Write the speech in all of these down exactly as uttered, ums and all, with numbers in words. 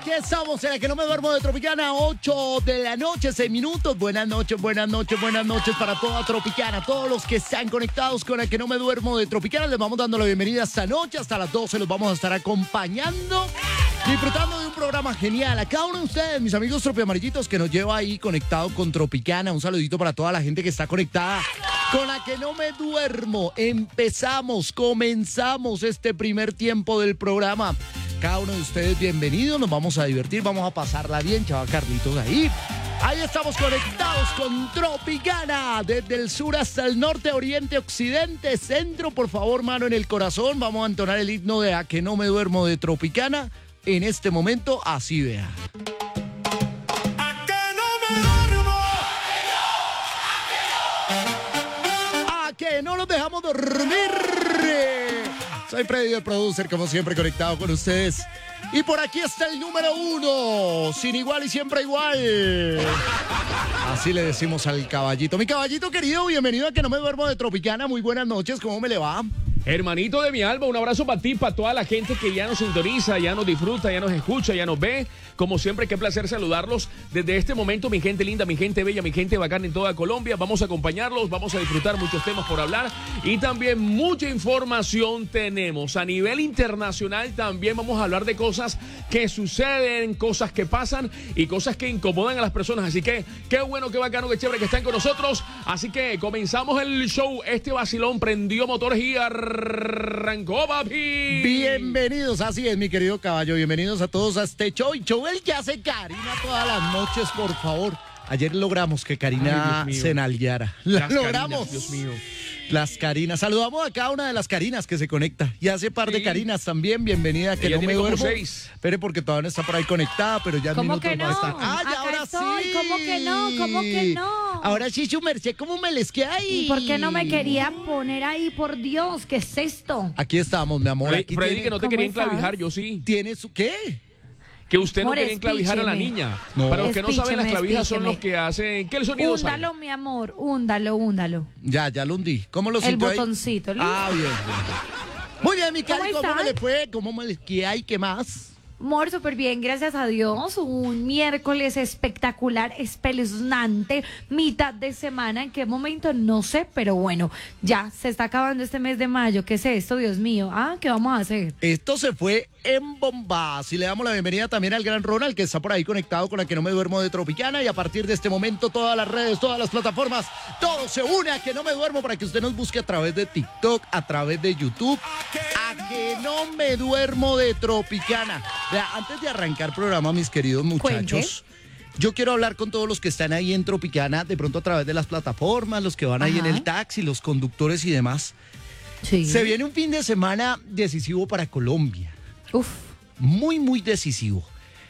Aquí estamos en la que no me duermo de Tropicana, ocho de la noche, seis minutos. Buenas noches, buenas noches, buenas noches para toda Tropicana. Todos los que están conectados con la que no me duermo de Tropicana, les vamos dando la bienvenida esta noche. Hasta las doce los vamos a estar acompañando, disfrutando de un programa genial. A cada uno de ustedes, mis amigos tropiamarillitos, que nos lleva ahí conectado con Tropicana. Un saludito para toda la gente que está conectada con la que no me duermo. Empezamos, comenzamos este primer tiempo del programa. Cada uno de ustedes bienvenidos, nos vamos a divertir, vamos a pasarla bien, chaval Carlitos ahí. Ahí estamos conectados con Tropicana, desde el sur hasta el norte, oriente, occidente, centro. Por favor, mano en el corazón, vamos a entonar el himno de A que no me duermo de Tropicana. En este momento, así vea. A que no me duermo. A que no nos dejamos dormir. Soy Freddy, el producer, como siempre conectado con ustedes. Y por aquí está el número uno, sin igual y siempre igual. Así le decimos al caballito. Mi caballito querido, bienvenido a Que no me duermo de Tropicana. Muy buenas noches, ¿cómo me le va? Hermanito de mi alma, un abrazo para ti, para toda la gente que ya nos sintoniza, ya nos disfruta, ya nos escucha, ya nos ve. Como siempre, qué placer saludarlos desde este momento, mi gente linda, mi gente bella, mi gente bacana en toda Colombia. Vamos a acompañarlos, vamos a disfrutar muchos temas por hablar y también mucha información tenemos. A nivel internacional también vamos a hablar de cosas que suceden, cosas que pasan y cosas que incomodan a las personas. Así que qué bueno, qué bacano, qué chévere que están con nosotros. Así que comenzamos el show. Este vacilón prendió motores y arrancó, papi. Bienvenidos, así es, mi querido caballo. Bienvenidos a todos a este show. Y show el que hace Karina todas las noches, por favor. Ayer logramos que Karina se nalgueara. La Las logramos. Carinas, Dios mío. Las Carinas. Saludamos a cada una de las Carinas que se conecta. Y hace par de Sí. Carinas también. Bienvenida, que Ella no me tiene como duermo. seis. Espere, porque todavía no está por ahí conectada, pero ya en ¿Cómo minutos que va a no? estar. ¡Ah, ya Acá ahora estoy. sí! ¿Cómo que no? ¿Cómo que no? Ahora sí, su merced, ¿cómo me les queda ahí? ¿Y por qué no me quería poner ahí, por Dios? ¿Qué es esto? Aquí estamos, mi amor. Freddy, Aquí Freddy, tiene, que no te ¿Cómo quería estás? enclavijar, yo sí. ¿Tiene su qué? Que usted no More, quería enclavijar a la espícheme. niña. No. Para los que no saben, las Espícheme, clavijas son espícheme. los que hacen que el sonido Húndalo, salga. mi amor, húndalo, húndalo. Ya, ya lo hundí. ¿Cómo lo El sintió ahí? botoncito, ¿listo? Ah, bien, bien. Muy bien, mi Cari, ¿Cómo ¿cómo me están? le fue? ¿Cómo me les queda y qué más? Amor, súper bien, gracias a Dios. Un miércoles espectacular, espeluznante, mitad de semana. ¿En qué momento? No sé, pero bueno, ya se está acabando este mes de mayo. ¿Qué es esto, Dios mío? Ah, ¿qué vamos a hacer? Esto se fue en bombas y le damos la bienvenida también al gran Ronald, que está por ahí conectado con la que no me duermo de Tropicana, y a partir de este momento todas las redes, todas las plataformas, todo se une a que no me duermo para que usted nos busque a través de TikTok, a través de YouTube, a que no me duermo de Tropicana. Vea, antes de arrancar programa, mis queridos muchachos, yo quiero hablar con todos los que están ahí en Tropicana, de pronto a través de las plataformas, los que van ahí en Ajá. el taxi, los conductores y demás. Sí. Se viene un fin de semana decisivo para Colombia. Uf. Muy, muy decisivo.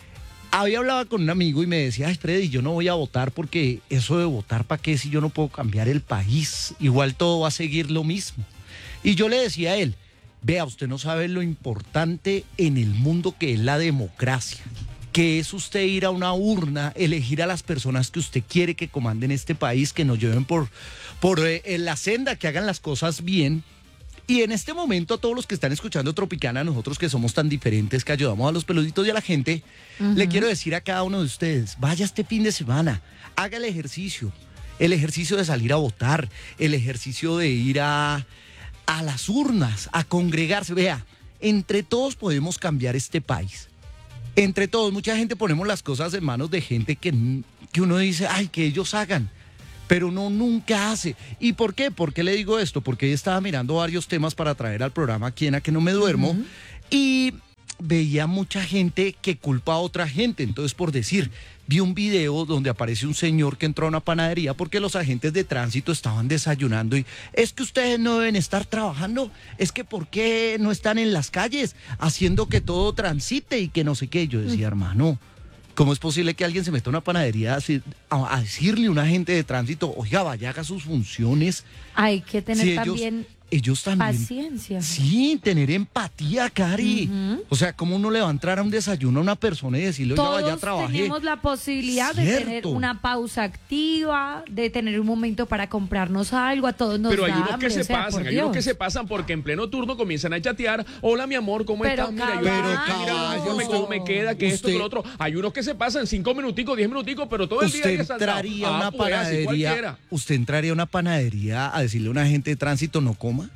Había hablado con un amigo y me decía, ay, Freddy, yo no voy a votar porque eso de votar, ¿para qué si yo no puedo cambiar el país? Igual todo va a seguir lo mismo. Y yo le decía a él, vea, usted no sabe lo importante en el mundo que es la democracia, que es usted ir a una urna, elegir a las personas que usted quiere que comanden este país, que nos lleven por, por eh, en la senda, que hagan las cosas bien. Y en este momento, a todos los que están escuchando Tropicana, nosotros que somos tan diferentes, que ayudamos a los peluditos y a la gente, uh-huh. le quiero decir a cada uno de ustedes, vaya este fin de semana, haga el ejercicio, el ejercicio de salir a votar, el ejercicio de ir a, a las urnas, a congregarse. Vea, entre todos podemos cambiar este país. Entre todos, mucha gente ponemos las cosas en manos de gente que, que uno dice, ay, que ellos hagan. Pero uno nunca hace. ¿Y por qué? ¿Por qué le digo esto? Porque hoy estaba mirando varios temas para traer al programa aquí en A que no me duermo, uh-huh. y veía mucha gente que culpa a otra gente. Entonces, por decir, vi un video donde aparece un señor que entró a una panadería porque los agentes de tránsito estaban desayunando y es que ustedes no deben estar trabajando, es que ¿por qué no están en las calles haciendo que todo transite y que no sé qué? Yo decía, uh-huh. hermano, ¿cómo es posible que alguien se meta a una panadería a, a decirle a un agente de tránsito, oiga, vaya, haga sus funciones? Hay que tener si ellos, también ellos también. Paciencia. Sí, tener empatía, Cari. Ujú. O sea, ¿cómo uno le va a entrar a un desayuno a una persona y decirle, oiga, vaya, Todos trabajé? tenemos la posibilidad de Cierto. tener una pausa activa, de tener un momento para comprarnos algo, a todos nos Pero hay da unos que hambre, se o sea, pasan, por hay unos que Dios. se pasan porque en pleno turno comienzan a chatear. Hola, mi amor, ¿cómo Pero estás? Mira, yo Pero aquí, mira, caballo, me, cómo me queda que esto, usted- que lo otro. Hay unos que se pasan cinco minuticos, diez minuticos, pero todo el día Usted ahí saltado. entraría a Ah, una pues, así panadería, cualquiera. usted entraría a una panadería a decirle a un agente de tránsito no coma.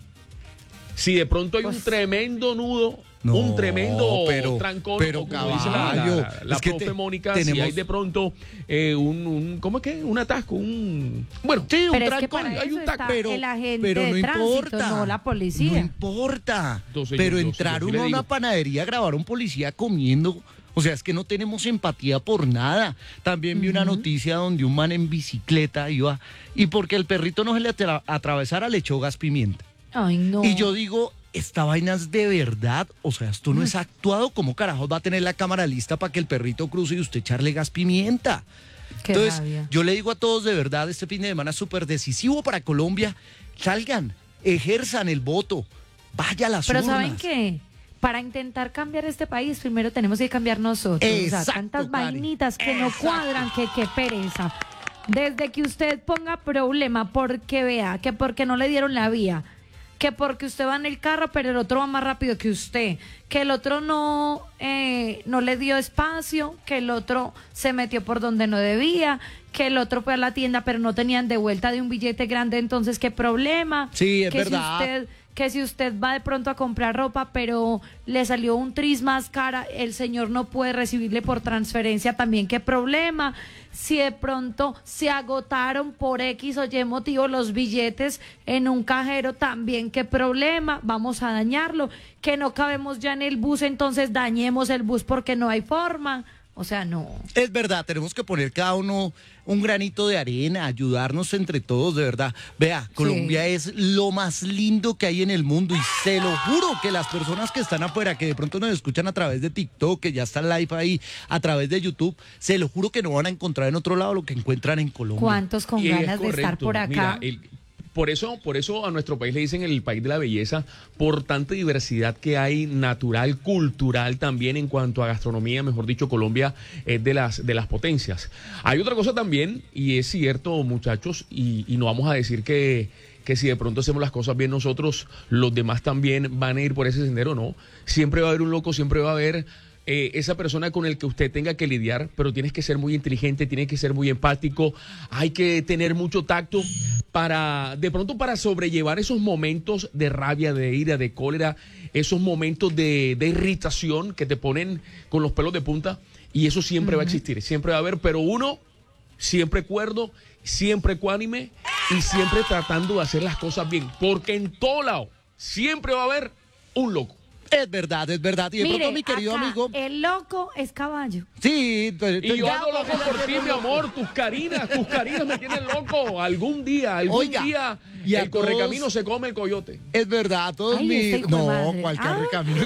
Si de pronto hay un Pues- tremendo nudo, No, un tremendo pero- trancón, pero, o como dice la, la, caballo, la- la es que profe te- Mónica, si tenemos- hay de pronto eh, un, un, ¿cómo es que? Un atasco, un... Bueno, Sí, un Pero es que trancón, para hay eso un tac, está pero, el agente pero de no tránsito, importa. no la policía. No importa. Entonces, pero yo- yo- entrar yo sí uno le a una digo. panadería a grabar a un policía comiendo. O sea, es que no tenemos empatía por nada. También vi una noticia donde un man en bicicleta iba y porque el perrito no se le atra- atravesara le echó gas pimienta. Ay, no. Y yo digo, esta vaina es de verdad, o sea, esto no es actuado, ¿cómo carajos va a tener la cámara lista para que el perrito cruce y usted echarle gas pimienta? Qué Entonces, rabia. yo le digo a todos de verdad, este fin de semana es súper decisivo para Colombia, salgan, ejerzan el voto, vaya a las Pero urnas. ¿saben qué? Para intentar cambiar este país, primero tenemos que cambiar nosotros. o Exacto, sea, tantas Karen. vainitas que no Exacto. cuadran, que qué pereza. Desde que usted ponga problema porque vea, que porque no le dieron la vía, que porque usted va en el carro, pero el otro va más rápido que usted, que el otro no, eh, no le dio espacio, que el otro se metió por donde no debía, que el otro fue a la tienda, pero no tenían de vuelta de un billete grande, entonces qué problema. Sí, es que verdad. Si usted, que si usted va de pronto a comprar ropa, pero le salió un tris más cara, el señor no puede recibirle por transferencia, también qué problema. Si de pronto se agotaron por X o Y motivo los billetes en un cajero, también qué problema, vamos a dañarlo. Que no cabemos ya en el bus, entonces dañemos el bus porque no hay forma. O sea, no. Es verdad, tenemos que poner cada uno un granito de arena, ayudarnos entre todos, de verdad. Vea, Colombia es lo más lindo que hay en el mundo y se lo juro que las personas que están afuera, que de pronto nos escuchan a través de TikTok, que ya está live ahí, a través de YouTube, se lo juro que no van a encontrar en otro lado lo que encuentran en Colombia. ¿Cuántos con Y es ganas de estar correcto. por acá? Mira, el- por eso, por eso a nuestro país le dicen el país de la belleza, por tanta diversidad que hay natural, cultural también en cuanto a gastronomía, mejor dicho, Colombia es de las, de las potencias. Hay otra cosa también, y es cierto, muchachos, y, y no vamos a decir que, que si de pronto hacemos las cosas bien nosotros, los demás también van a ir por ese sendero, no. Siempre va a haber un loco, siempre va a haber eh, esa persona con el que usted tenga que lidiar, pero tienes que ser muy inteligente, tienes que ser muy empático, hay que tener mucho tacto para, de pronto para sobrellevar esos momentos de rabia, de ira, de cólera, esos momentos de, de irritación que te ponen con los pelos de punta, y eso siempre va a existir, siempre va a haber, pero uno siempre cuerdo, siempre ecuánime y siempre tratando de hacer las cosas bien, porque en todo lado siempre va a haber un loco. Es verdad, es verdad. Y de Mire, pronto mi querido acá, amigo, el loco es caballo. sí, entonces- Y yo ya- ando loco por ti, mi amor, tus carinas, tus carinas me tienen loco. Algún día, algún Oiga, día, y a el correcamino todos- se come el coyote. Es verdad, todos Ay, este mis. hijo de No, madre. cualquier Ah. recamino.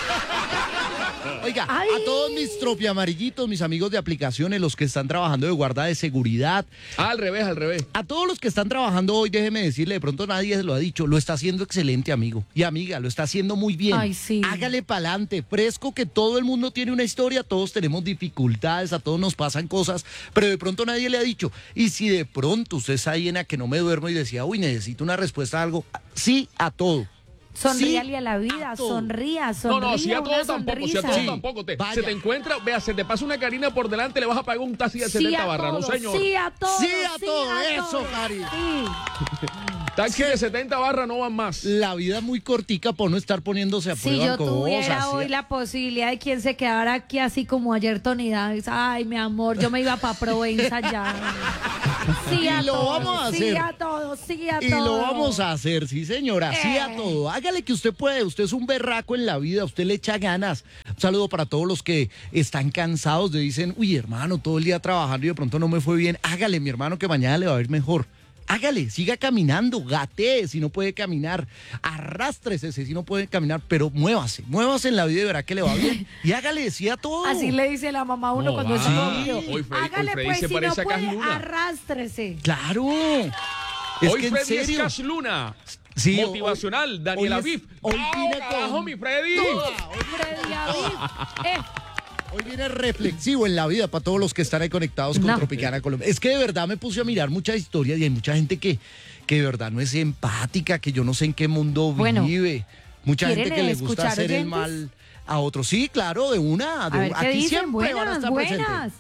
Oiga, Ay. a todos mis tropiamarillitos, mis amigos de aplicaciones, los que están trabajando de guarda de seguridad, Ah, al revés, al revés. a todos los que están trabajando hoy, déjeme decirle, de pronto nadie se lo ha dicho, lo está haciendo excelente, amigo. Y amiga, lo está haciendo muy bien. Ay, sí. Hágale pa'lante, fresco que todo el mundo tiene una historia, todos tenemos dificultades, a todos nos pasan cosas, pero de pronto nadie le ha dicho. Y si de pronto usted está llena que no me duermo y decía, uy, necesito una respuesta a algo, sí a todo. Sonríale Sí, a la vida, a todo. sonría, No, sonría. no, si a una todo tampoco, si a todo sonrisa. tampoco. Te, Vaya. se te encuentra, vea, se te pasa una carina por delante, le vas a pagar un taxi de Sí setenta a barras, no todo, señor. sí a todo, Sí a todo, eso, todo, Cari. sí. Taxi de setenta barras no van más. La vida es muy cortica por no estar poniéndose a Si prueba yo con tuviera cosas. hoy ¿sí? la posibilidad de quien se quedara aquí así como ayer Tony Davis, ay, mi amor, yo me iba para Provenza ya. Sí a Y lo todo, vamos a sí hacer. a todo, sí a Y todo. lo vamos a hacer, sí señora, sí a Eh. todo. Hágale que usted puede, usted es un berraco en la vida, usted le echa ganas. Un saludo para todos los que están cansados de dicen, uy hermano, todo el día trabajando y de pronto no me fue bien. Hágale mi hermano que mañana le va a ir mejor. Hágale, siga caminando, gatee si no puede caminar, arrástrese si no puede caminar, pero muévase, muévase en la vida y verá que le va bien. Y hágale, sí a todo. Así le dice la mamá a uno No, cuando es va. novio. Hoy Freddy- Hágale hoy Freddy pues, se si parece no a Cash puede, Luna. arrástrese. Claro. Es Hoy que en Freddy es serio. Cash Luna. Sí, motivacional, hoy- Daniel hoy es- Aviv. hoy ¡Bravo, vine carajo, con mi Freddy! toda, hoy- Freddy Aviv. Eh, Hoy viene reflexivo en la vida para todos los que están ahí conectados con No. Tropicana Colombia. Es que de verdad me puse a mirar muchas historias y hay mucha gente que, que de verdad no es empática, que yo no sé en qué mundo Bueno, vive. Mucha gente ¿quieren que le gusta escuchar hacer el oyentes? mal a otros. Sí, claro, de una. De a ver una. qué Aquí dicen. siempre van a Buenas, estar buenas. presentes.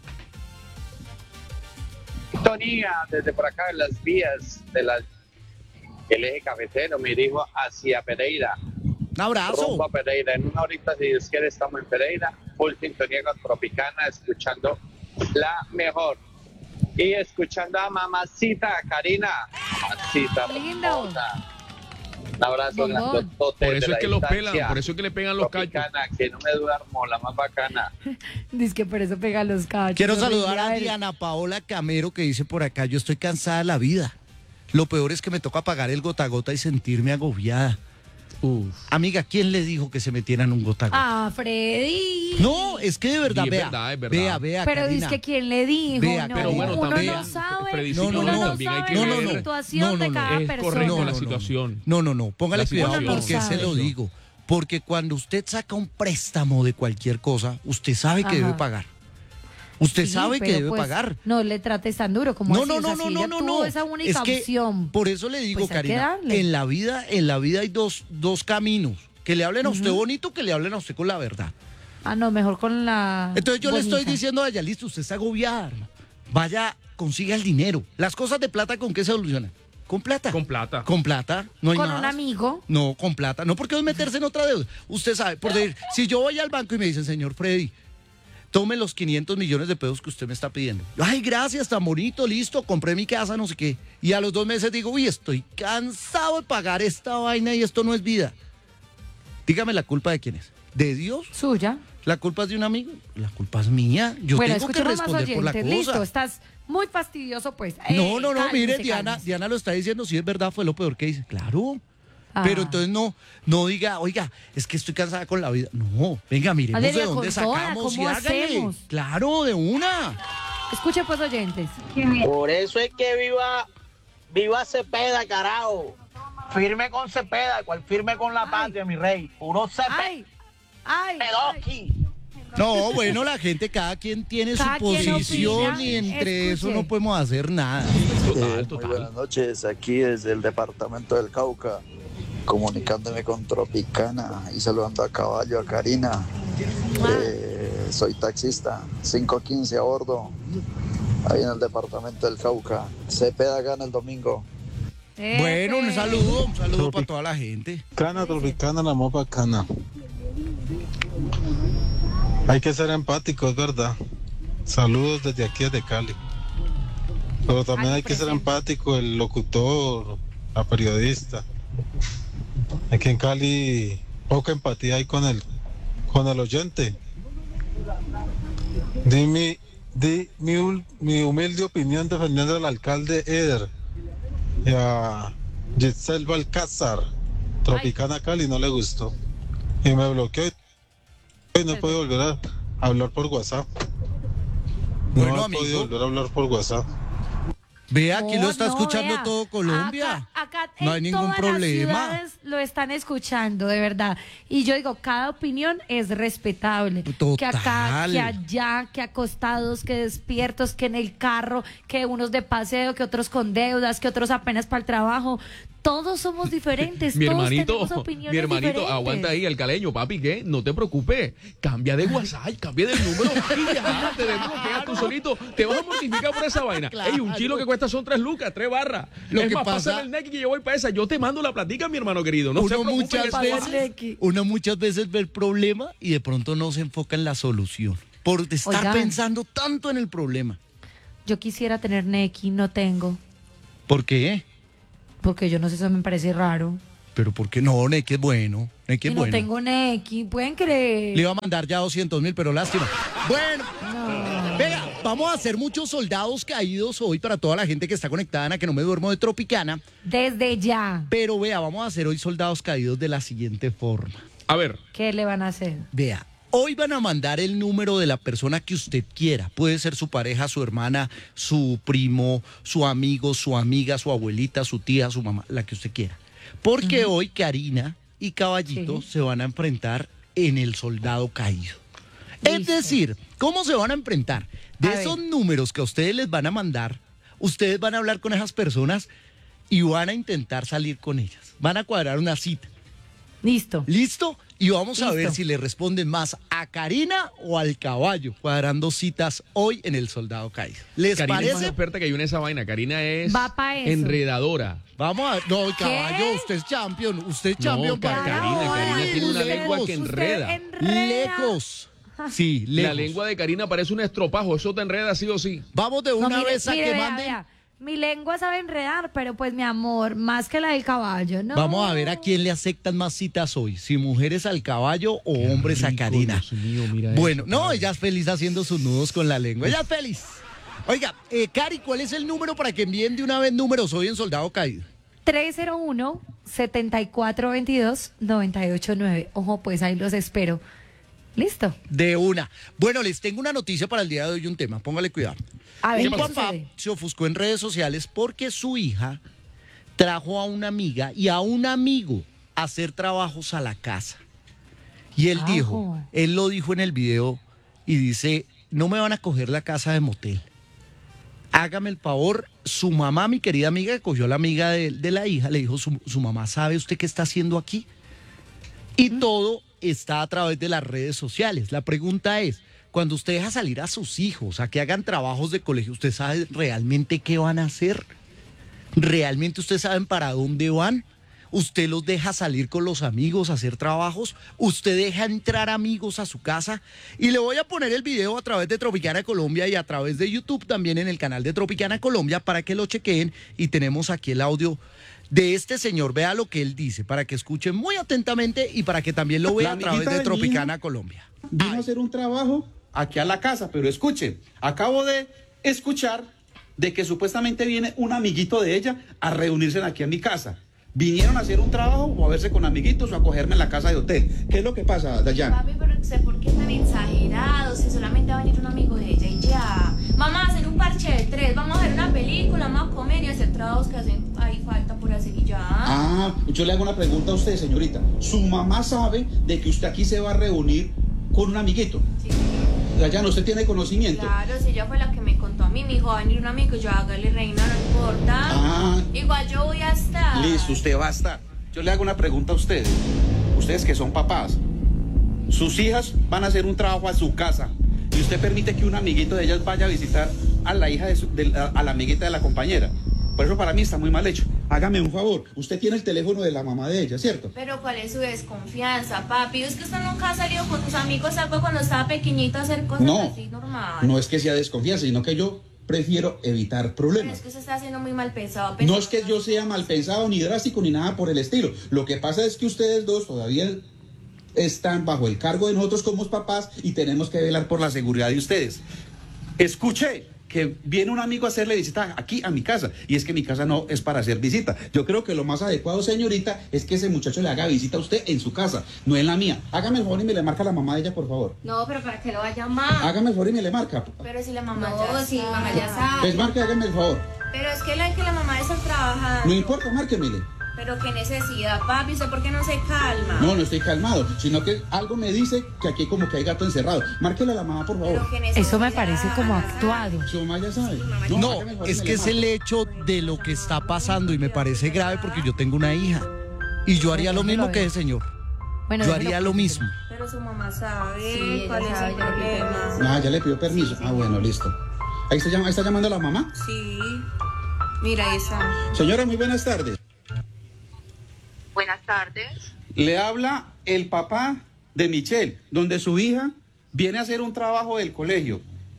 Sintonía desde por acá en las vías del eje cafetero, me dirijo hacia Pereira, Un abrazo. rumbo a Pereira. En una horita, si Dios quiere, estamos en Pereira, full sintonía con Tropicana, escuchando la mejor. Y escuchando a mamacita Karina, mamacita Lindo. hermosa. Un abrazo Bombón. grandotote Por eso de es que la los distancia. pelan, por eso es que le pegan los cachos. Tropicana, que no me duermo, la más bacana. Dice que por eso pega los cachos. Quiero Horrible. saludar a ver, Diana Paola Camero que dice por acá, yo estoy cansada de la vida. Lo peor es que me toca pagar el gota a gota y sentirme agobiada. Uf. Amiga, ¿quién le dijo que se metieran un gota a gota? Ah, Freddy. No, es que de verdad, Sí, es vea, verdad, es verdad. vea, vea, Pero Karina. dice que quién le dijo, Vea, no, pero bueno, uno también, no sabe, Fredicito, no, uno no, no, también hay sabe que no, la no, ver. no. situación No, no, de no. cada Es persona. correcto No, la no, situación. No, no, no, póngale La cuidado situación. porque Uno no se lo sabe. digo. Porque cuando usted saca un préstamo de cualquier cosa, usted sabe que Ajá. debe pagar. Usted Sí, sabe que pero debe pues, pagar. No le trates tan duro como No, así, no, o sea, no, no, si no, ella no, tuvo no. esa única Es que opción. por eso le digo, pues hay que Karina, darle. en la vida, en la vida hay dos, dos caminos. Que le hablen a usted bonito, que le hablen a usted con la verdad. Ah, no, mejor con la Entonces yo le estoy bonita. diciendo a ella, listo, usted está agobiada. hermano. Vaya, consiga el dinero. Las cosas de plata, ¿con qué se solucionan? Con plata. Con plata. Con plata, no hay Con más. un amigo. No, con plata. No, porque es meterse en otra deuda. Usted sabe, por decir, si yo voy al banco y me dicen, señor Freddy, tome los quinientos millones de pesos que usted me está pidiendo. Ay, gracias, tan bonito, listo, compré mi casa, no sé qué. Y a los dos meses digo, uy, estoy cansado de pagar esta vaina y esto no es vida. Dígame, ¿la culpa de quién es? ¿De Dios? Suya. ¿La culpa es de un amigo? La culpa es mía. Yo bueno, tengo que escuchemos más responder por la oyentes. cosa. Listo, estás muy fastidioso, pues. Eh, No, no, no, cálmese, mire, Diana, cálmese. Diana lo está diciendo, si es verdad, fue lo peor que hice. Claro. Ah. Pero entonces no, no diga, oiga, es que estoy cansada con la vida. No, venga, miremos Valeria, de dónde con toda, sacamos y ¿cómo hágale. hacemos? Claro, de una. Escuche, pues, oyentes. Por eso es que viva, viva Cepeda, carajo. Firme con Cepeda, cual firme con la Ay. patria, mi rey. Puro Cepeda. Ay, ay, ay. Pedoski. No, bueno, la gente, cada quien tiene Cada su quien posición opina. y entre eso Escuche. no podemos hacer nada. Total, Eh, muy total. buenas noches, aquí desde el departamento del Cauca, comunicándome con Tropicana y saludando a Caballo, a Karina. Eh, soy taxista, cinco quince a bordo, ahí en el departamento del Cauca. Cepeda gana el domingo. Eh, Bueno, un eh. saludo, un saludo para toda la gente. Cana Tropicana, la más bacana. Hay que ser empáticos, ¿verdad? Saludos desde aquí, desde Cali. Pero también Ay, hay que ser presente. empático el locutor, la periodista. Aquí en Cali poca empatía hay con el, con el oyente. Di mi, di mi, hul- mi humilde opinión defendiendo al alcalde Eder y a Giselle Balcázar. Tropicana Cali no le gustó. Y me bloqueó y no puedo volver a hablar por WhatsApp. No Bueno, he amigo. podido volver a hablar por WhatsApp. Vea, aquí No, lo está no, escuchando vea. todo Colombia. Acá, acá No en hay ningún todas problema. Las ciudades lo están escuchando, de verdad. Y yo digo, cada opinión es respetable. Total. Que acá, que allá, que acostados, que despiertos, que en el carro, que unos de paseo, que otros con deudas, que otros apenas para el trabajo. Todos somos diferentes. Mi todos hermanito, tenemos opiniones mi hermanito, diferentes. aguanta ahí el caleño, papi, ¿qué? No te preocupes, cambia de WhatsApp, cambia del número y ya, te desbloqueas tú solito, te vas a mortificar por esa vaina. Claro. Ey, un chilo que cuesta son tres lucas, tres barras. Lo es que más, pasa- pásame el Nequi que yo voy para esa, yo te mando la platica, mi hermano querido, no se uno preocupe, muchas eso veces- va. veces, uno muchas veces ve el problema y de pronto no se enfoca en la solución. Por estar Oigan. pensando tanto en el problema. Yo quisiera tener Neki, no tengo. ¿Por qué? Porque yo no sé, eso me parece raro. Pero ¿por qué no? Neki es bueno. Neki Y es no bueno. tengo Neki, pueden creer. Le iba a mandar ya doscientos mil, pero lástima. Bueno, No. venga, vamos a hacer muchos soldados caídos hoy para toda la gente que está conectada en A Que No Me Duermo de Tropicana. Desde ya. Pero vea, vamos a hacer hoy soldados caídos de la siguiente forma. A ver, ¿Qué le van a hacer? Vea, hoy van a mandar el número de la persona que usted quiera. Puede ser su pareja, su hermana, su primo, su amigo, su amiga, su abuelita, su tía, su mamá, la que usted quiera. Porque hoy Karina y Caballito Sí. se van a enfrentar en El Soldado Caído. Es Listo. decir, ¿cómo se van a enfrentar? De A esos ver. números que a ustedes les van a mandar, ustedes van a hablar con esas personas y van a intentar salir con ellas. Van a cuadrar una cita. Listo. ¿Listo? Y vamos a Listo. ver si le responden más a Karina o al caballo, cuadrando citas hoy en El Soldado Caído. ¿Les Karina es más parece? experta que yo en esa vaina. Karina es Va pa' eso. enredadora. Vamos a ver. No, el caballo, usted es champion. Usted es No, champion. Ka- para- Karina, Karina tiene una Lejos, lengua que enreda. Lejos. Sí, lejos. La lengua de Karina parece un estropajo. Eso te enreda sí o sí. Vamos de No, una mire, vez a mire, que vea, manden. vea. Mi lengua sabe enredar, pero pues mi amor, más que la del caballo, ¿no? Vamos a ver a quién le aceptan más citas hoy. Si mujeres al caballo o hombres a rico, Karina. Dios mío, mira Bueno, eso, no, caballo. ella es feliz haciendo sus nudos con la lengua. Ella es feliz. Oiga, eh, Cari, ¿cuál es el número para que envíen de una vez números hoy en Soldado Caído? tres cero uno, siete cuatro dos dos, nueve ocho nueve. Ojo, pues ahí los espero. ¿Listo? De una. Bueno, les tengo una noticia para el día de hoy, un tema. Póngale cuidado. A ver, Un ¿qué papá sucede? se ofuscó en redes sociales porque su hija trajo a una amiga y a un amigo a hacer trabajos a la casa. Y él Ajo. dijo, él lo dijo en el video y dice, no me van a coger la casa de motel. Hágame el favor, su mamá, mi querida amiga, que cogió a la amiga de, de la hija, le dijo, su, su mamá, ¿sabe usted qué está haciendo aquí? Y todo está a través de las redes sociales. La pregunta es, cuando usted deja salir a sus hijos a que hagan trabajos de colegio, ¿usted sabe realmente qué van a hacer? ¿Realmente ustedes saben para dónde van? ¿Usted los deja salir con los amigos a hacer trabajos? ¿Usted deja entrar amigos a su casa? Y le voy a poner el video a través de Tropicana Colombia y a través de YouTube también en el canal de Tropicana Colombia para que lo chequeen. Y tenemos aquí el audio de este señor. Vea lo que él dice para que escuchen muy atentamente y para que también lo vea La a través amiguita de de mi Tropicana hija Colombia. Vino Ay. a hacer un trabajo aquí a la casa, pero escuchen, acabo de escuchar de que supuestamente viene un amiguito de ella a reunirse aquí a mi casa. ¿Vinieron a hacer un trabajo o a verse con amiguitos o a cogerme en la casa de hotel? ¿Qué es lo que pasa, Dayan? Papi, pero no sé por qué tan exagerado, si solamente va a venir un amigo de ella y ya. Vamos a hacer un parche de tres, vamos a ver una película, vamos a comer y hacer trabajos que hacen ahí falta por hacer y ya. Ah, yo le hago una pregunta a usted, señorita. ¿Su mamá sabe de que usted aquí se va a reunir con un amiguito? Sí, Dayan, ¿usted tiene conocimiento? claro, si ella fue la que me contó a mí, me dijo, va a venir un amigo, yo hágale reina, no importa. Ah. Igual yo voy a estar. Listo, usted va a estar. Yo le hago una pregunta a ustedes. Ustedes que son papás, sus hijas van a hacer un trabajo a su casa y usted permite que un amiguito de ellas vaya a visitar a la hija de, su, de la, a la amiguita de la compañera. Por eso para mí está muy mal hecho. Hágame un favor, usted tiene el teléfono de la mamá de ella, ¿cierto? Pero ¿cuál es su desconfianza, papi? Es que usted nunca ha salido con sus amigos, algo cuando estaba pequeñito a hacer cosas No, así normal. no es que sea desconfianza, sino que yo prefiero evitar Pero problemas. es que usted está haciendo muy mal pensado. No es que yo sea mal pensado, ni drástico, ni nada por el estilo. Lo que pasa es que ustedes dos todavía están bajo el cargo de nosotros como papás y tenemos que velar por la seguridad de ustedes. Escuché que viene un amigo a hacerle visita aquí a mi casa, y es que mi casa no es para hacer visita. Yo creo que lo más adecuado, señorita, es que ese muchacho le haga visita a usted en su casa, no en la mía. Hágame el favor y me le marca a la mamá de ella, por favor. No, pero ¿para qué lo va a llamar? Hágame el favor y me le marca. Pero si la mamá No, ya si sabe. mamá ya sabe. Pues marque, hágame el favor. Pero es que la que la mamá está trabajando. No importa, márquemele. Pero qué necesidad, papi, ¿usted por qué no se calma? No, no estoy calmado, sino que algo me dice que aquí como que hay gato encerrado. Márquele a la mamá, por favor. Pero qué necesidad. Eso me parece como actuado. Su mamá ya sabe. No, hágame el favor y es me que le es el marca. hecho de lo que está pasando y me parece grave porque yo tengo una hija y yo haría lo mismo que ese señor. Bueno, Yo déjelo haría lo cuente. mismo. Pero su mamá sabe Sí, ella cuál sabe, es el ya le pidió problema. Ah, ya le pidió permiso. Ah, bueno, listo. Ahí está, llam- ahí está llamando a la mamá. Sí. Mira, ahí está. Señora, muy buenas tardes. Buenas tardes. Le habla el papá de Michelle, donde su hija viene a hacer un trabajo del colegio.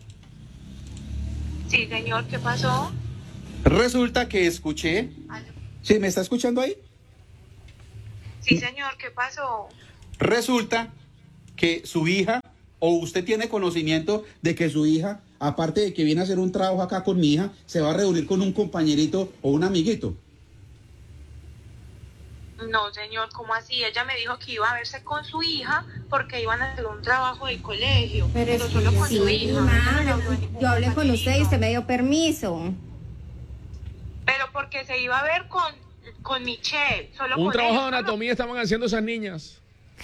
Sí, señor, ¿qué pasó? Resulta que escuché. Aló. ¿Sí me está escuchando ahí? Sí, señor, ¿qué pasó? Resulta que su hija, o usted tiene conocimiento de que su hija, aparte de que viene a hacer un trabajo acá con mi hija, se va a reunir con un compañerito o un amiguito. No, señor, ¿cómo así? Ella me dijo que iba a verse con su hija porque iban a hacer un trabajo del colegio. Pero es solo que con sí, su hija. mamá, No me habló de yo hablé con compañerito. usted y usted me dio permiso. Pero porque se iba a ver con con Michelle. Solo Un con trabajo de ella. anatomía estaban haciendo esas niñas.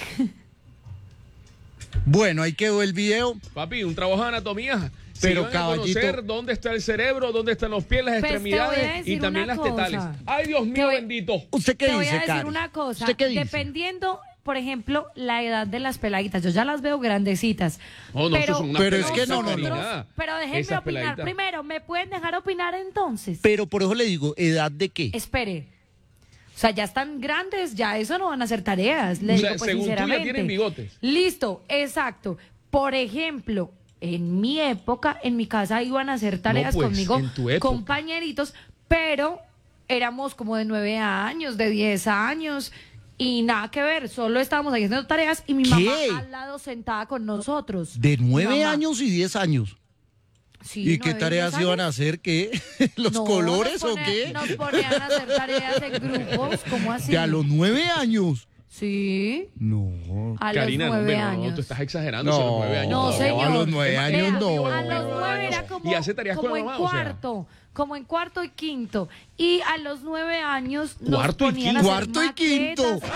Bueno, ahí quedó el video. Papi, un trabajo de anatomía. Pero, Se iban a caballito- conocer dónde está el cerebro, dónde están los pies, las Pues, te voy a extremidades decir y también una las cosa. tetales. Ay, Dios mío, voy- bendito. ¿Usted qué Te voy dice, a decir Cari? una cosa. ¿Usted qué dice? Dependiendo, por ejemplo, la edad de las peladitas. Yo ya las veo grandecitas. No, no, pero, eso son unas Pero es que peladitas, no, no, no. Karina. Pero déjenme Esas opinar. peladitas. Primero, ¿me pueden dejar opinar entonces? Pero por eso le digo, ¿edad de qué? Espere. O sea, ya están grandes, ya eso no van a hacer tareas. Le O digo, sea, pues, según tú ya sinceramente. tienen bigotes. Listo, exacto. Por ejemplo, en mi época, en mi casa iban a hacer tareas pues, conmigo, en tu época. compañeritos, pero éramos como de nueve años, de diez años. Y nada que ver, solo estábamos ahí haciendo tareas y mi ¿Qué? mamá al lado sentada con nosotros. De Mi nueve mamá. años y diez años. Sí, ¿Y qué nueve, tareas diez iban a años. hacer? ¿Qué? ¿Los No, colores nos o pone- qué? Nos ponían a hacer tareas en grupos, ¿cómo así? De a los nueve años. Sí, No. a Karina, los no, nueve hombre, no, no, años. tú estás exagerando. No, si a los nueve años No, todavía. señor. a los nueve Vea, años no. A los nueve era como, Y hace tareas con como la en mamá, o sea. cuarto, como en cuarto y quinto. Y a los nueve años nos Cuarto y ponían a quinto. hacer Cuarto y quinto. maquetas.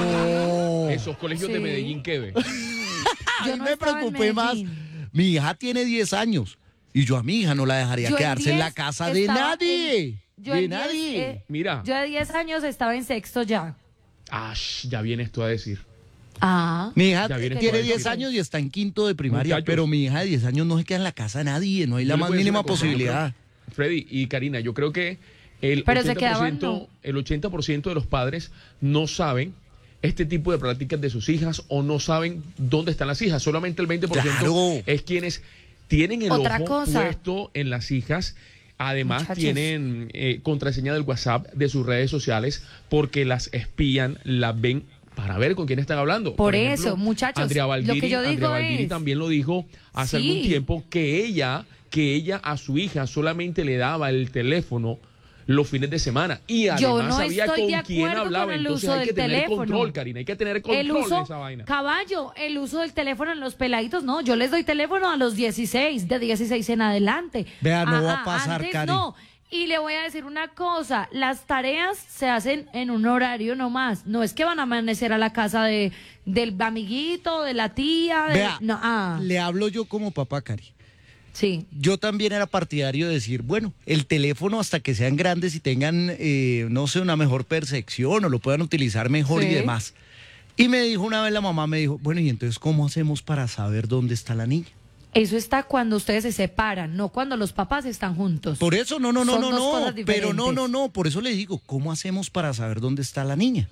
No. Esos colegios de Sí. Medellín, ¿qué ve? Yo Ahí no me estaba en preocupé más. Medellín. Mi hija tiene diez años y yo a mi hija no la dejaría Yo en quedarse en la diez casa de estaba nadie. en- yo de en diez, nadie. eh, Mira. Yo de diez años estaba en sexto ya. Ah, ya viene esto a decir. Ah. Mi hija Ya vienes tiene por ahí, diez sí. años y está en quinto de primaria, Muchachos. pero mi hija de diez años no se queda en la casa de nadie, no hay la Yo le más voy a decir mínima una cosa, yo posibilidad. creo- Freddy y Karina, yo creo que el Pero se ochenta por quedaban, ciento, no. el ochenta por ciento de los padres no saben este tipo de prácticas de sus hijas o no saben dónde están las hijas. Solamente el veinte por ciento Claro. es quienes tienen el Otra ojo cosa. puesto en las hijas. Además, Muchachos. tienen eh, contraseña del WhatsApp de sus redes sociales porque las espían, las ven para ver con quién están hablando. Por eso, muchachos, Andrea lo que Valdiri, yo digo Andrea Valdiri es- también lo dijo hace Sí. algún tiempo que ella, que ella a su hija solamente le daba el teléfono los fines de semana y además Yo no sabía estoy con de quién acuerdo hablaba. con el Entonces uso hay del que tener teléfono. control, Karina, hay que tener control El uso, de esa vaina. caballo, el uso del teléfono en los peladitos, no, yo les doy teléfono a los dieciséis, de dieciséis en adelante. Vea, no va a Ajá, pasar, antes Cari. no. Y le voy a decir una cosa, las tareas se hacen en un horario nomás, no es que van a amanecer a la casa de del amiguito, de la tía, de, Vea, no, ah, le hablo yo como papá, Cari. sí. Yo también era partidario de decir, bueno, el teléfono hasta que sean grandes y tengan, eh, no sé, una mejor percepción o lo puedan utilizar mejor y Sí. demás. Y me dijo una vez la mamá, me dijo, bueno, ¿y entonces cómo hacemos para saber dónde está la niña? Eso está cuando ustedes se separan, no cuando los papás están juntos. Por eso, no, no, no, Son no, dos no, cosas pero no, no, diferentes. no, por eso le digo, ¿cómo hacemos para saber dónde está la niña?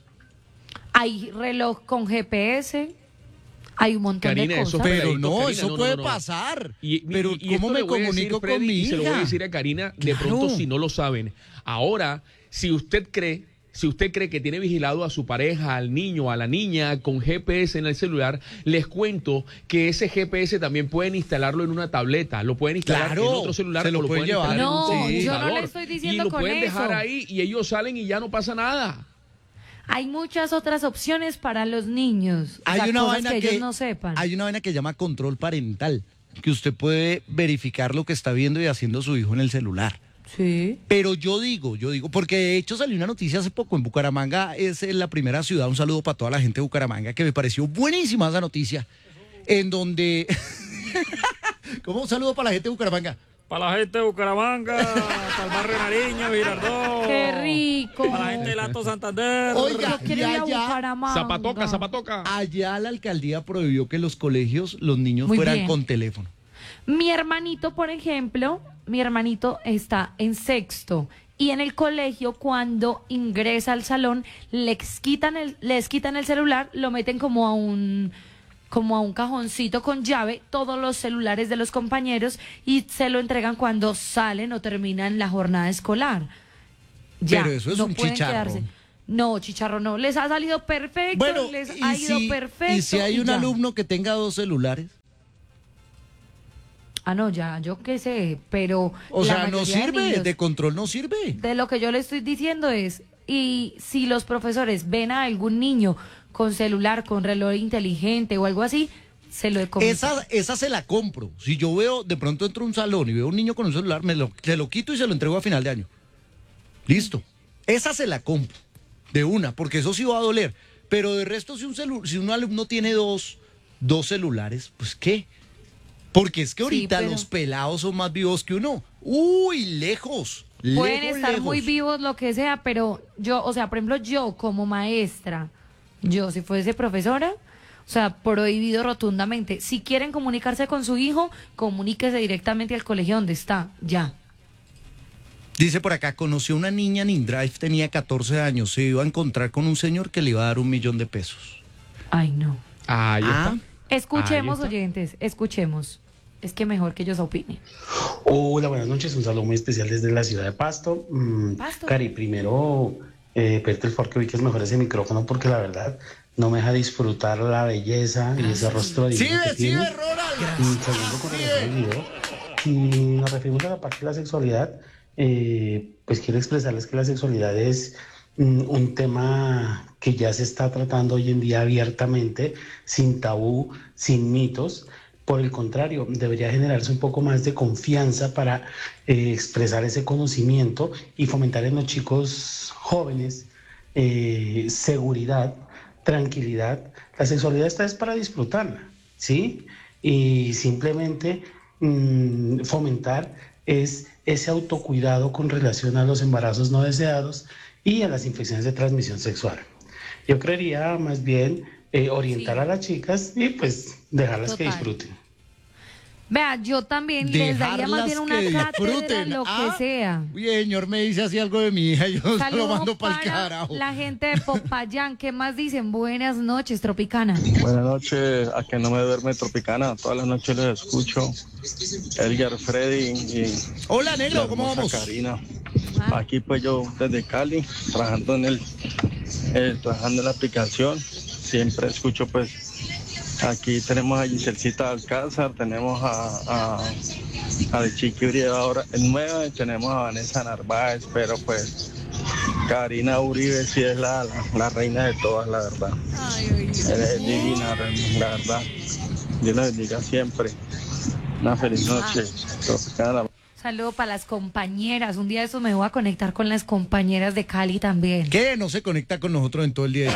Hay reloj con G P S, hay un montón Karina, de eso cosas. Pero peladitos, no, Karina, eso no, no, puede no. pasar. Y, pero y- y ¿cómo esto me le voy a decir, comunico Freddy, con mi y se lo voy a hija? decir a Karina, de Claro. pronto si no lo saben. Ahora, si usted cree, si usted cree que tiene vigilado a su pareja, al niño, a la niña con G P S en el celular, les cuento que ese G P S también pueden instalarlo en una tableta, lo pueden instalar Claro, en otro celular, se lo o lo pueden pueden llevar. instalar No, en un sí. yo no computador. le estoy diciendo y lo con pueden dejar eso. ahí y ellos salen y ya no pasa nada. Hay muchas otras opciones para los niños. O Hay sea, una cosas vaina que, que, ellos no sepan. hay una vaina que llama control parental, que usted puede verificar lo que está viendo y haciendo su hijo en el celular. Sí. Pero yo digo, yo digo, porque de hecho salió una noticia hace poco en Bucaramanga, es eh, la primera ciudad, un saludo para toda la gente de Bucaramanga, que me pareció buenísima esa noticia, en donde... ¿Cómo un saludo para la gente de Bucaramanga? Para la gente de Bucaramanga, para el barrio Nariño, Girardot. ¡Qué rico! Para la gente de Alto Santander. Oiga, Yo quiero y ir a allá- Bucaramanga. Zapatoca, zapatoca. Allá la alcaldía prohibió que los colegios, los niños Muy fueran bien. con teléfono. Mi hermanito, por ejemplo, mi hermanito está en sexto y en el colegio cuando ingresa al salón les quitan el, les quitan el celular, lo meten como a un como a un cajoncito con llave, todos los celulares de los compañeros y se lo entregan cuando salen o terminan la jornada escolar. Ya, Pero eso es no un pueden chicharro. quedarse. No, chicharro no, les ha salido perfecto, Bueno, les y ha ido si, perfecto. y si hay un ya. alumno que tenga dos celulares, Ah, no, ya, yo qué sé, pero o la sea, no mayoría de sirve, niños- de control no sirve. De lo que yo le estoy diciendo es, y si los profesores ven a algún niño con celular, con reloj inteligente o algo así, se lo he comentado. Esa, esa se la compro. Si yo veo, de pronto entro a un salón y veo a un niño con un celular, me lo, se lo quito y se lo entrego a final de año. Listo. Esa se la compro, de una, porque eso sí va a doler. Pero de resto, si un, celu si un alumno tiene dos, dos celulares, pues ¿qué? Porque es que ahorita sí, pero... los pelados son más vivos que uno. Uy, lejos. Pueden lejos, estar lejos. muy vivos, lo que sea, pero yo, o sea, por ejemplo, yo como maestra, yo si fuese profesora, o sea, prohibido rotundamente. Si quieren comunicarse con su hijo, comuníquese directamente al colegio donde está, ya. Dice por acá, conoció una niña en InDrive, tenía catorce años, se iba a encontrar con un señor que le iba a dar un millón de pesos. Ay, no. Ahí ah. está. Escuchemos, Ahí está. Oyentes, escuchemos. Es que mejor que ellos opinen. Hola, buenas noches. Un saludo muy especial desde la ciudad de Pasto. Mm, Pasto. Cari, primero, eh, pedirte el favor que ubiques mejor ese micrófono porque la verdad no me deja disfrutar la belleza y ese rostro divino Sí, que sí, tienes. Ronald. Y segundo, con relación al video, si nos referimos a la parte de la sexualidad, eh, pues quiero expresarles que la sexualidad es mm, un tema que ya se está tratando hoy en día abiertamente, sin tabú, sin mitos. Por el contrario, debería generarse un poco más de confianza para eh, expresar ese conocimiento y fomentar en los chicos jóvenes eh, seguridad, tranquilidad. La sexualidad está es para disfrutarla, ¿sí? Y simplemente mmm, fomentar es ese autocuidado con relación a los embarazos no deseados y a las infecciones de transmisión sexual. Yo creería más bien eh, orientar sí. a las chicas y pues dejarlas Total. que disfruten. Vea, yo también les daría más bien una cátedra, lo ah, que sea. Uy, señor, me dice así algo de mi hija, yo Saludos se lo mando para el para carajo. la gente de Popayán, ¿qué más dicen? Buenas noches, Tropicana. Buenas noches, a que no me duerme Tropicana, todas las noches les escucho. Edgar, Freddy y... Hola, negro, ¿cómo vamos? Karina. Ah. Aquí pues yo desde Cali, trabajando en el, eh, trabajando en la aplicación, siempre escucho pues... Aquí tenemos a Giselcita Alcázar, tenemos a, a, a de Chiqui Uribe ahora en nueva, tenemos a Vanessa Narváez, pero pues Karina Uribe sí es la, la, la reina de todas, la verdad. Ay, es divina, la verdad. Dios la bendiga siempre. Una feliz noche. Ah. Saludo para las compañeras. Un día de eso me voy a conectar con las compañeras de Cali también. ¿Qué? No se conecta con nosotros en todo el día.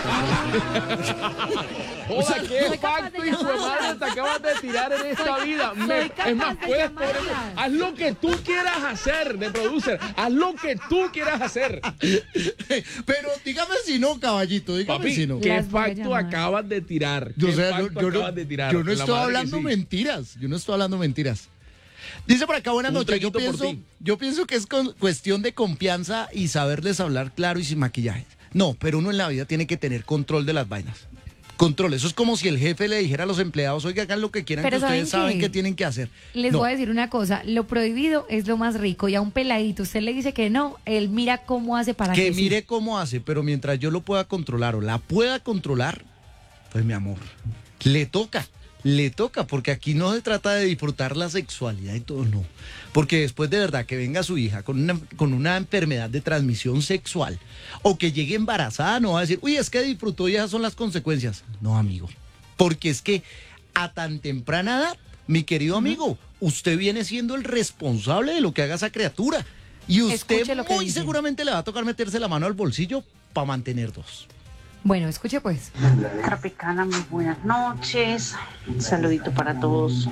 O sea, qué pacto y su madre te acabas de tirar en esta soy, vida. Me, es más, puedes poner, haz lo que tú quieras hacer de producer. Haz lo que tú quieras hacer. Pero dígame si no, caballito. Dígame Papi, si no. ¿qué pacto acabas de tirar? Yo, ¿Qué o sea, pacto yo, yo, acabas no, de tirar? yo no estoy hablando sí. mentiras. Yo no estoy hablando mentiras. Dice por acá, buenas noches. Yo pienso, yo pienso que es con, cuestión de confianza y saberles hablar claro y sin maquillaje. No, pero uno en la vida tiene que tener control de las vainas. Control, eso es como si el jefe le dijera a los empleados, oiga, hagan lo que quieran, pero que ustedes saben que tienen que hacer. Les no. voy a decir una cosa, lo prohibido es lo más rico, y a un peladito usted le dice que no, él mira cómo hace para que Que mire sí. cómo hace, pero mientras yo lo pueda controlar o la pueda controlar, pues mi amor, le toca. Le toca, porque aquí no se trata de disfrutar la sexualidad y todo, no. Porque después de verdad que venga su hija con una, con una enfermedad de transmisión sexual o que llegue embarazada, no va a decir, uy, es que disfrutó y esas son las consecuencias. No, amigo. Porque es que a tan temprana edad, mi querido amigo, usted viene siendo el responsable de lo que haga esa criatura. Y usted muy seguramente le va a tocar meterse la mano al bolsillo para mantener dos. Bueno, escuche pues. Tropicana, muy buenas noches. Un saludito para todos.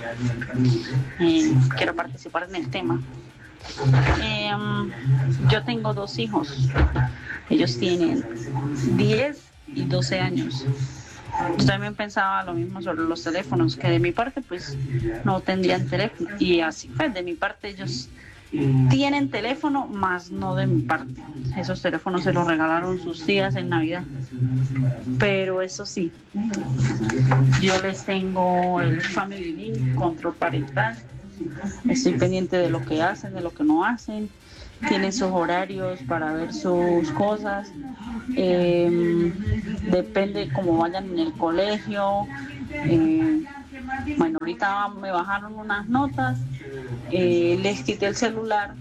Eh, quiero participar en el tema. Eh, yo tengo dos hijos. Ellos tienen diez y doce años. Yo también pensaba lo mismo sobre los teléfonos, que de mi parte pues no tendrían teléfono. Y así fue, de mi parte ellos tienen teléfono, más no de mi parte. Esos teléfonos se los regalaron sus tías en Navidad. Pero eso sí, yo les tengo el Family Link, control parental. Estoy pendiente de lo que hacen, de lo que no hacen. Tienen sus horarios para ver sus cosas. Eh, depende cómo vayan en el colegio. Eh, bueno, ahorita me bajaron unas notas, eh, les quité el celular,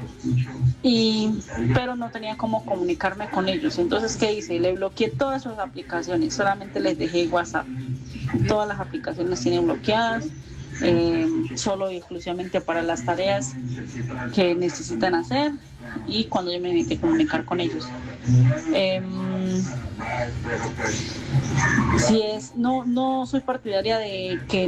y, pero no tenía cómo comunicarme con ellos. Entonces, ¿qué hice? Le bloqueé todas sus aplicaciones, solamente les dejé WhatsApp. Todas las aplicaciones tienen bloqueadas. eh, solo y exclusivamente para las tareas que necesitan hacer y cuando yo me necesite comunicar con ellos. Eh, si es, no, no soy partidaria de que